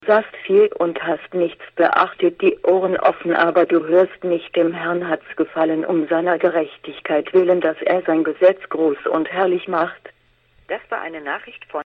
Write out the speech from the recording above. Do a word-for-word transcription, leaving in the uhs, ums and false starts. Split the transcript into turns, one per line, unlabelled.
sahst viel und hast nichts beachtet, die Ohren offen, aber du hörst nicht. Dem Herrn hat's gefallen, um seiner Gerechtigkeit willen, dass er sein Gesetz groß und herrlich macht.
Das war eine Nachricht von